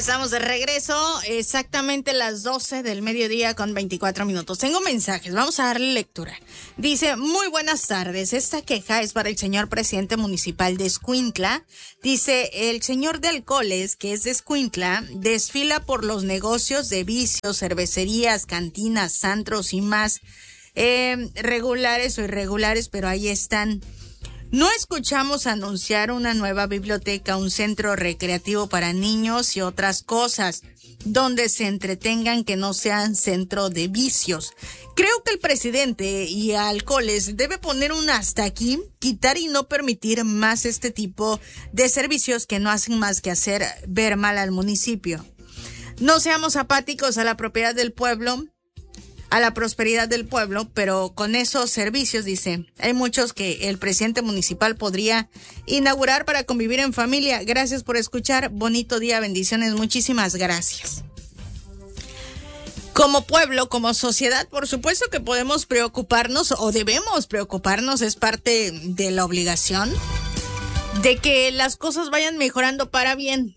estamos de regreso, exactamente las 12 del mediodía con 24 minutos. Tengo mensajes, vamos a darle lectura. Dice, muy buenas tardes, esta queja es para el señor presidente municipal de Escuintla. Dice, el señor de Alcoles, que es de Escuintla, desfila por los negocios de vicios, cervecerías, cantinas, antros y más, regulares o irregulares, pero ahí están. No escuchamos anunciar una nueva biblioteca, un centro recreativo para niños y otras cosas donde se entretengan que no sean centro de vicios. Creo que el presidente y Alcoles debe poner un hasta aquí, quitar y no permitir más este tipo de servicios que no hacen más que hacer ver mal al municipio. No seamos apáticos a la propiedad del pueblo, a la prosperidad del pueblo, pero con esos servicios, dice, hay muchos que el presidente municipal podría inaugurar para convivir en familia. Gracias por escuchar, bonito día, bendiciones, muchísimas gracias. Como pueblo, como sociedad, por supuesto que podemos preocuparnos o debemos preocuparnos, es parte de la obligación de que las cosas vayan mejorando para bien.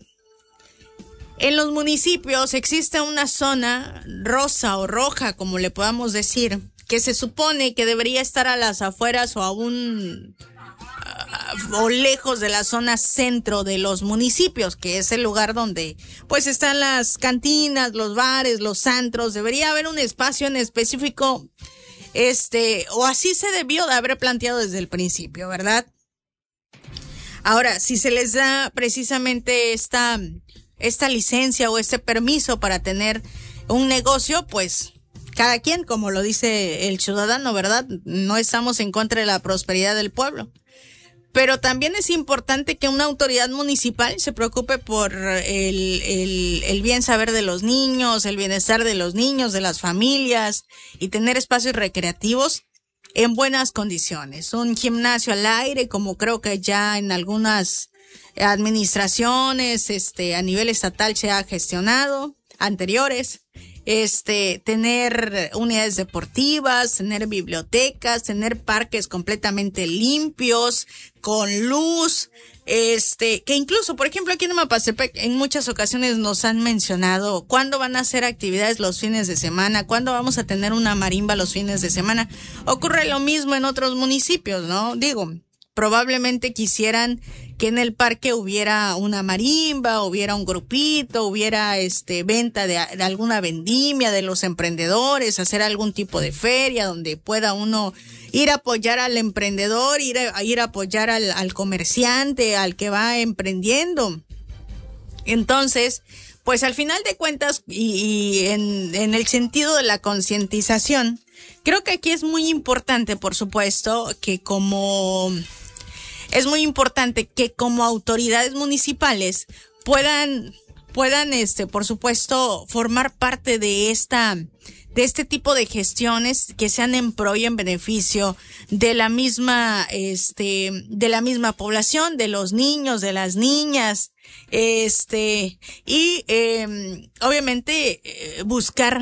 En los municipios existe una zona rosa o roja, como le podamos decir, que se supone que debería estar a las afueras o aún o lejos de la zona centro de los municipios, que es el lugar donde pues están las cantinas, los bares, los antros. Debería haber un espacio en específico, o así se debió de haber planteado desde el principio, ¿verdad? Ahora, si se les da precisamente esta licencia o este permiso para tener un negocio, pues cada quien, como lo dice el ciudadano, ¿verdad? No estamos en contra de la prosperidad del pueblo. Pero también es importante que una autoridad municipal se preocupe por el bien saber de los niños, el bienestar de los niños, de las familias, y tener espacios recreativos en buenas condiciones. Un gimnasio al aire, como creo que ya en algunas administraciones a nivel estatal se ha gestionado, anteriores, tener unidades deportivas, tener bibliotecas, tener parques completamente limpios, con luz, que incluso, por ejemplo, aquí en Mapastepec en muchas ocasiones nos han mencionado cuándo van a hacer actividades los fines de semana, cuándo vamos a tener una marimba los fines de semana. Ocurre lo mismo en otros municipios, ¿no? Digo, probablemente quisieran que en el parque hubiera una marimba, hubiera un grupito, hubiera venta de alguna vendimia de los emprendedores, hacer algún tipo de feria donde pueda uno ir a apoyar al emprendedor, ir a apoyar al comerciante, al que va emprendiendo. Entonces, pues al final de cuentas, y en el sentido de la concientización, creo que aquí es muy importante, por supuesto, que como autoridades municipales puedan, por supuesto, formar parte de este tipo de gestiones que sean en pro y en beneficio de la misma población, de los niños, de las niñas, obviamente buscar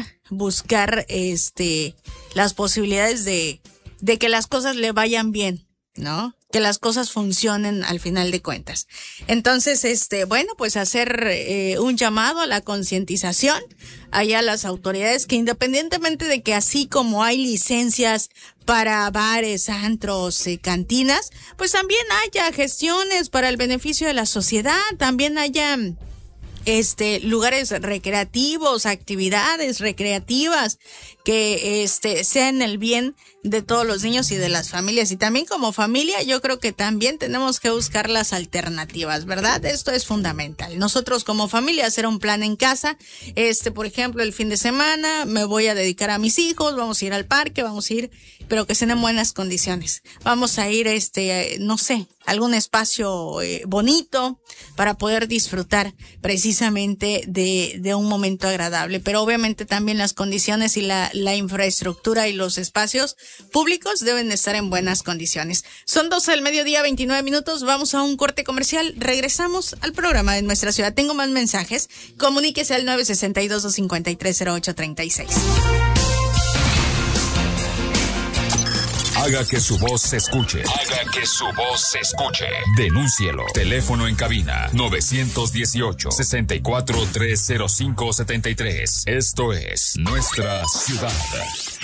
las posibilidades de que las cosas le vayan bien, ¿no? Que las cosas funcionen al final de cuentas. Entonces, pues hacer un llamado a la concientización allá a las autoridades, que independientemente de que así como hay licencias para bares, antros, cantinas, pues también haya gestiones para el beneficio de la sociedad, también haya lugares recreativos, actividades recreativas que sean el bien de todos los niños y de las familias. Y también como familia, yo creo que también tenemos que buscar las alternativas, ¿verdad? Esto es fundamental. Nosotros como familia hacer un plan en casa. Por ejemplo, el fin de semana me voy a dedicar a mis hijos, vamos a ir al parque, vamos a ir, pero que sean en buenas condiciones. Vamos a ir, no sé, algún espacio bonito para poder disfrutar precisamente de un momento agradable. Pero obviamente también las condiciones y la infraestructura y los espacios públicos deben estar en buenas condiciones. Son 12 del mediodía, 29 minutos. Vamos a un corte comercial. Regresamos al programa de Nuestra Ciudad. Tengo más mensajes. Comuníquese al 962-253-0836. Haga que su voz se escuche. Haga que su voz se escuche. Denúncielo. Teléfono en cabina 918-64-305-73. Esto es Nuestra Ciudad.